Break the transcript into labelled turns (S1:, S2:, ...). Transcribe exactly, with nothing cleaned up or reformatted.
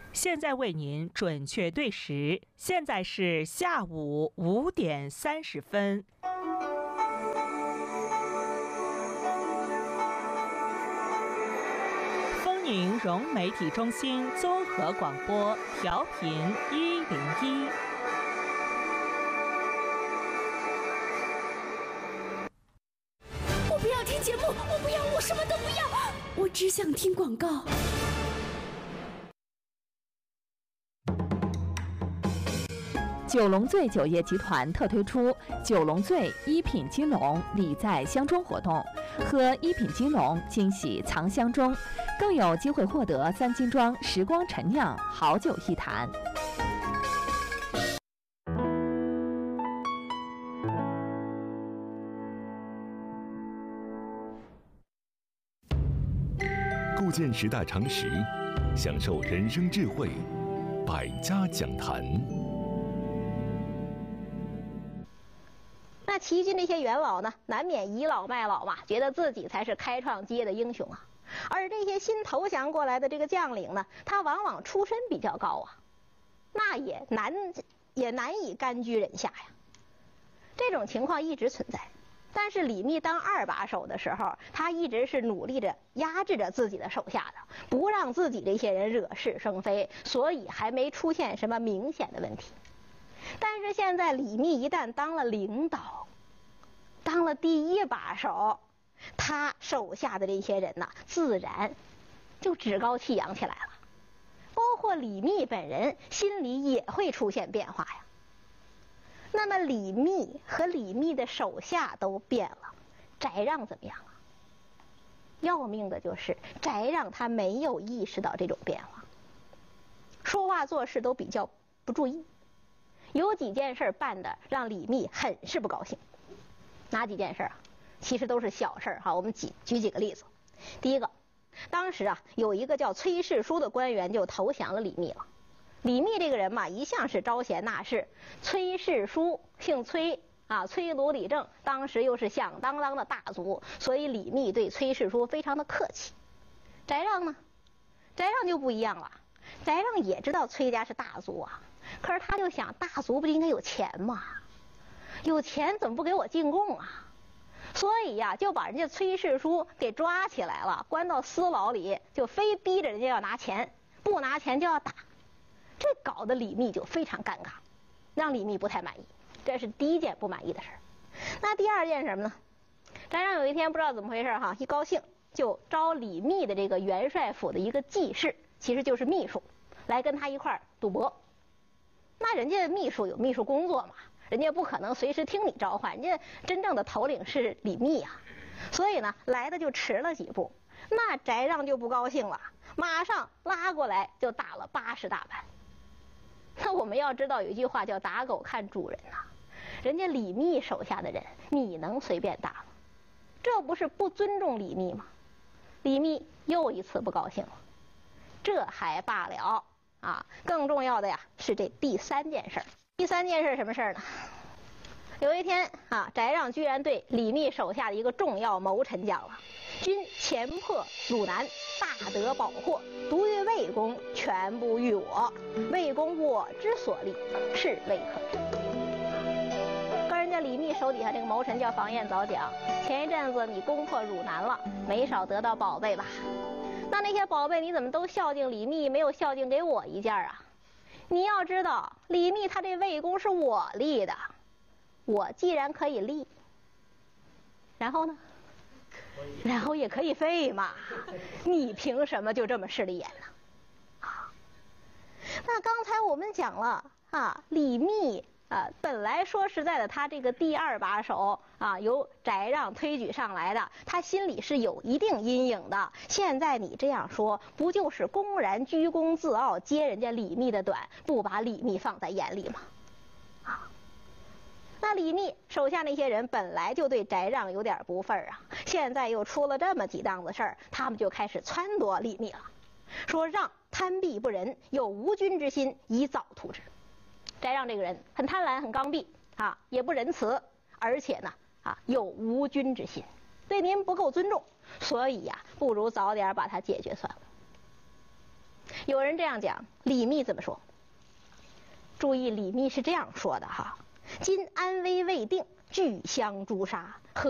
S1: 现在为您准确对时，现在是下午五点三十分。丰宁融媒体中心综合广播，调频一零一。
S2: 我不要听节目，我不要，我什么都不要，我只想听广告。
S3: 九龙醉酒业集团特推出九龙醉一品金龙礼在箱中活动，喝一品金龙惊喜藏箱中，更有机会获得三金庄时光陈酿好酒一坛。
S4: 构建时代常识，享受人生智慧，百家讲坛。
S5: 那齐军这些元老呢，难免倚老卖老嘛，觉得自己才是开创基业的英雄啊。而这些新投降过来的这个将领呢，他往往出身比较高啊，那也难也难以甘居人下呀。这种情况一直存在。但是李密当二把手的时候，他一直是努力着压制着自己的手下的，不让自己这些人惹是生非，所以还没出现什么明显的问题。但是现在李密一旦当了领导，当了第一把手，他手下的这些人呢，自然就趾高气扬起来了。包括李密本人心里也会出现变化呀。那么李密和李密的手下都变了，翟让怎么样啊？要命的就是翟让他没有意识到这种变化，说话做事都比较不注意。有几件事办的让李密很是不高兴。哪几件事啊？其实都是小事哈，我们举举几个例子。第一个，当时啊有一个叫崔世书的官员就投降了李密了。李密这个人嘛，一向是招贤纳士。崔世书姓崔啊，崔卢李郑，当时又是响当当的大族，所以李密对崔世书非常的客气。翟让呢？翟让就不一样了。翟让也知道崔家是大族啊，可是他就想，大族不应该有钱吗？有钱怎么不给我进贡啊？所以呀、啊，就把人家崔世书给抓起来了，关到私牢里，就非逼着人家要拿钱，不拿钱就要打。这搞得李密就非常尴尬，让李密不太满意。这是第一件不满意的事儿。那第二件什么呢？翟让有一天不知道怎么回事哈，一高兴就招李密的这个元帅府的一个记事，其实就是秘书，来跟他一块儿赌博。那人家秘书有秘书工作嘛，人家不可能随时听你召唤，人家真正的头领是李密啊，所以呢来的就迟了几步。那翟让就不高兴了，马上拉过来就打了八十大板。那我们要知道有一句话叫打狗看主人呐、啊，人家李密手下的人你能随便打吗？这不是不尊重李密吗？李密又一次不高兴了。这还罢了啊，更重要的呀是这第三件事。第三件事什么事呢？有一天啊，翟让居然对李密手下的一个重要谋臣讲了：君前破汝南，大得宝货，独于魏公，全部于我。魏公我之所立，是未可知。跟人家李密手底下这个谋臣叫房彦藻讲，前一阵子你攻破汝南了，没少得到宝贝吧？那那些宝贝你怎么都孝敬李密，没有孝敬给我一件啊？你要知道，李密他这魏公是我立的，我既然可以立，然后呢？然后也可以废嘛，你凭什么就这么势利眼呢？啊，那刚才我们讲了啊，李密啊，本来说实在的，他这个第二把手啊，由翟让推举上来的，他心里是有一定阴影的。现在你这样说，不就是公然居功自傲，揭人家李密的短，不把李密放在眼里吗？啊。那李密手下那些人本来就对翟让有点不忿啊，现在又出了这么几档子事儿，他们就开始撺掇李密了，说让贪鄙不仁，有无君之心，以早图之。翟让这个人很贪婪，很刚愎啊，也不仁慈，而且呢啊有无君之心，对您不够尊重，所以呀、啊，不如早点把他解决算了。 有人这样讲，李密怎么说？注意，李密是这样说的哈：今安危未定，俱相诛杀。